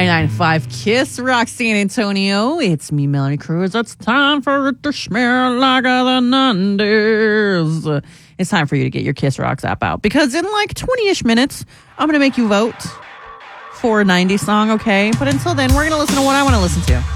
99.5 Kiss Rock San Antonio. It's me, Melanie Cruz. It's time for it to smell like the 90s. It's time for you to get your Kiss Rocks app out because in like 20-ish minutes, I'm going to make you vote for a 90s song, okay? But until then, we're going to listen to what I want to listen to.